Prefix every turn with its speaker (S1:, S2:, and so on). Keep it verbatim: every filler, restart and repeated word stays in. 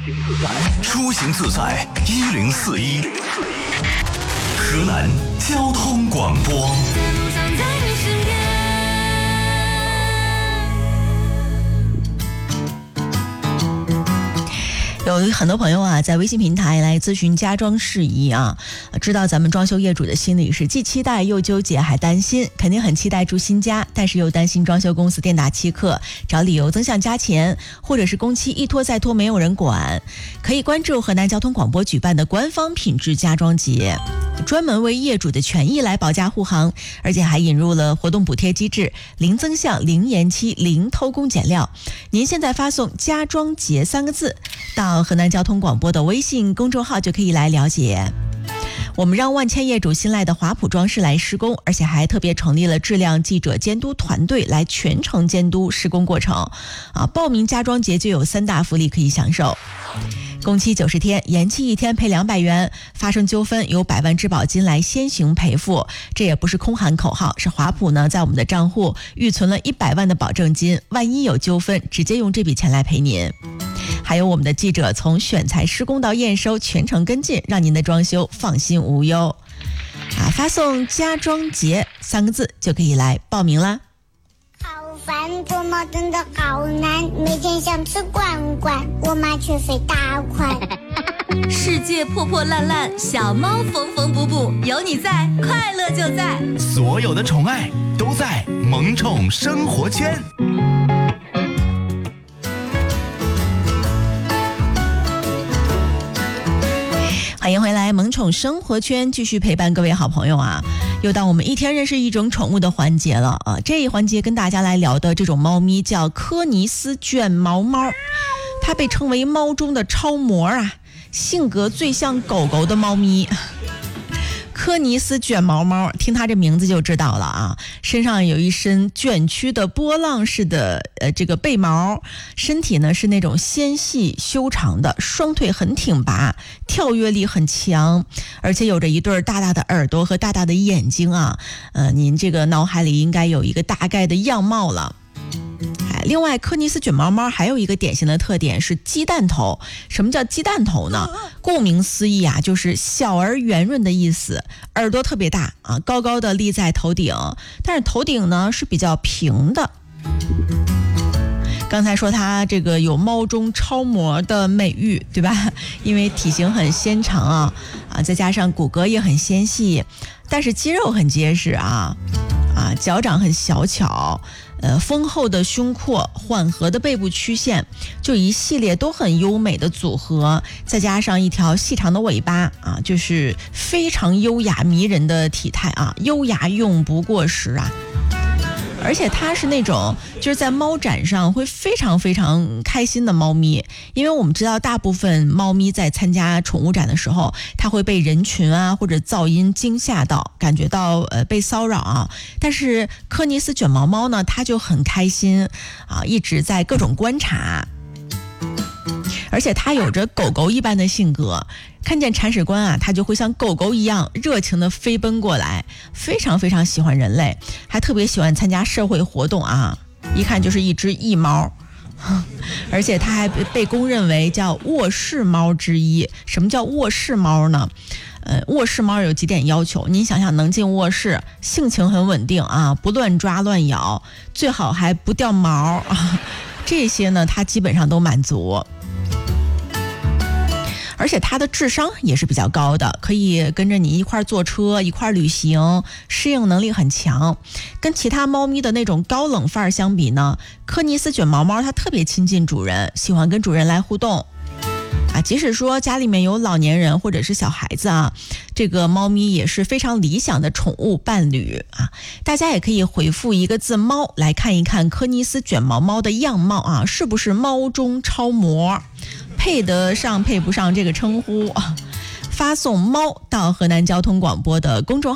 S1: 出行自在一零四一，河南交通广播。
S2: 有很多朋友啊，在微信平台来咨询家装事宜啊，知道咱们装修业主的心理是既期待又纠结还担心，肯定很期待住新家，但是又担心装修公司店大欺客，找理由增项加钱，或者是工期一拖再拖没有人管。可以关注河南交通广播举办的官方品质家装节，专门为业主的权益来保驾护航，而且还引入了活动补贴机制，零增项、零延期、零偷工减料。您现在发送家装节三个字到河南交通广播的微信公众号就可以来了解。我们让万千业主信赖的华普装饰来施工，而且还特别成立了质量记者监督团队来全程监督施工过程啊！报名家装节就有三大福利可以享受：工期九十天，延期一天赔两百元；发生纠纷有百万质保金来先行赔付。这也不是空喊口号，是华普呢在我们的账户预存了一百万的保证金，万一有纠纷，直接用这笔钱来赔您。还有我们的记者从选材施工到验收全程跟进，让您的装修放心无忧啊！发送家装节三个字就可以来报名啦。
S3: 好饭做梦真的好难，每天想吃罐罐，我妈却飞大款。
S4: 世界破破烂烂，小猫缝缝补补，有你在，快乐就在。
S1: 所有的宠爱都在萌宠生活圈。
S2: 欢迎回来，萌宠生活圈继续陪伴各位好朋友啊！又到我们一天认识一种宠物的环节了啊！这一环节跟大家来聊的这种猫咪叫科尼斯卷毛猫，它被称为猫中的超模啊，性格最像狗狗的猫咪。科尼斯卷毛猫，听它这名字就知道了啊，身上有一身卷曲的波浪式的呃这个背毛，身体呢是那种纤细修长的，双腿很挺拔，跳跃力很强，而且有着一对大大的耳朵和大大的眼睛啊，呃，您这个脑海里应该有一个大概的样貌了。另外，科尼斯卷毛猫还有一个典型的特点是鸡蛋头。什么叫鸡蛋头呢？顾名思义啊，就是小而圆润的意思，耳朵特别大啊，高高的立在头顶，但是头顶呢是比较平的。刚才说它这个有猫中超模的美誉，对吧？因为体型很纤长啊，啊，再加上骨骼也很纤细，但是肌肉很结实啊，啊，脚掌很小巧。呃，丰厚的胸廓，缓和的背部曲线，就一系列都很优美的组合，再加上一条细长的尾巴啊，就是非常优雅迷人的体态啊，优雅永不过时啊。而且它是那种就是在猫展上会非常非常开心的猫咪，因为我们知道大部分猫咪在参加宠物展的时候，它会被人群啊或者噪音惊吓到，感觉到呃被骚扰啊。但是科尼斯卷毛猫呢，它就很开心啊，一直在各种观察。而且它有着狗狗一般的性格，看见铲屎官啊，它就会像狗狗一样热情的飞奔过来，非常非常喜欢人类，还特别喜欢参加社会活动啊，一看就是一只异猫。而且它还被公认为叫卧室猫之一。什么叫卧室猫呢？呃，卧室猫有几点要求，您想想，能进卧室，性情很稳定啊，不乱抓乱咬，最好还不掉毛啊，这些呢它基本上都满足。而且它的智商也是比较高的，可以跟着你一块坐车一块旅行，适应能力很强。跟其他猫咪的那种高冷范儿相比呢，科尼斯卷毛猫它特别亲近主人，喜欢跟主人来互动啊，即使说家里面有老年人或者是小孩子啊，这个猫咪也是非常理想的宠物伴侣啊。大家也可以回复一个字猫来看一看科尼斯卷毛猫的样貌啊，是不是猫中超模，配得上配不上这个称呼啊？发送猫到河南交通广播的公众号